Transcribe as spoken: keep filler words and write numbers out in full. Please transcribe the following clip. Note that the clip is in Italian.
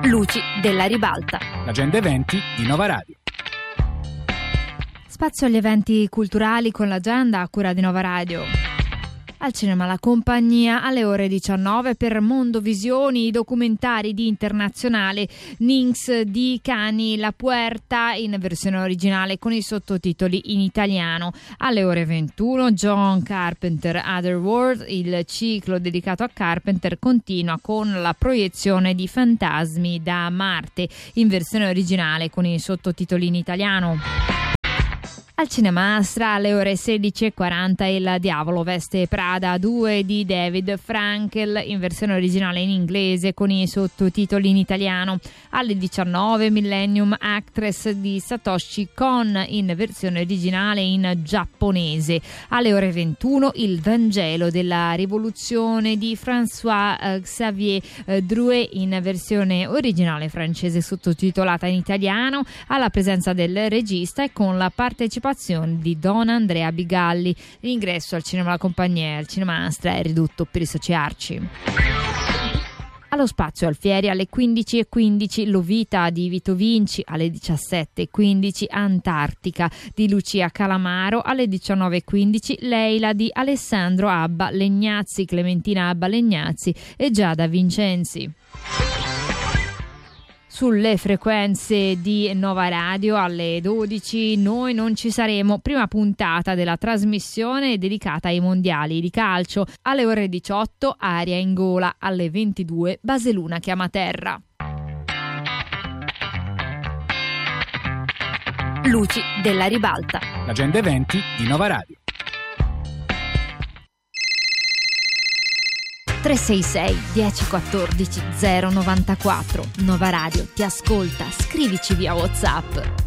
Luci della ribalta. L'agenda eventi di Nova Radio. Spazio agli eventi culturali con l'agenda a cura di Nova Radio. Al cinema La Compagnia alle ore diciannove per Mondovisioni, i documentari di Internazionale, Ninx di Cani La Puerta in versione originale con i sottotitoli in italiano. Alle ore ventuno John Carpenter Otherworld, il ciclo dedicato a Carpenter continua con la proiezione di Fantasmi da Marte in versione originale con i sottotitoli in italiano. Al Cinema Astra alle ore sedici e quaranta Il Diavolo veste Prada due di David Frankel in versione originale in inglese con i sottotitoli in italiano. Alle diciannove Millennium Actress di Satoshi Kon in versione originale in giapponese. Alle ore ventuno Il Vangelo della rivoluzione di François Xavier Drouet in versione originale francese sottotitolata in italiano, alla presenza del regista e con la partecipazione di Don Andrea Bigalli. L'ingresso al Cinema La Compagnia e al Cinema Astra è ridotto per i soci Arci. Allo Spazio Alfieri alle quindici e quindici Lovita di Vito Vinci, alle diciassette e quindici Antartica di Lucia Calamaro, alle diciannove e quindici Leila di Alessandro Abba Legnazzi, Clementina Abba Legnazzi e Giada Vincenzi. Sulle frequenze di Nova Radio alle dodici Noi non ci saremo, prima puntata della trasmissione dedicata ai mondiali di calcio. Alle ore diciotto Aria in gola, alle ventidue Baseluna chiama terra. Luci della ribalta. L'agenda eventi di Nova Radio. tre sei sei dieci quattordici zero novantaquattro. Nova Radio ti ascolta, scrivici via WhatsApp.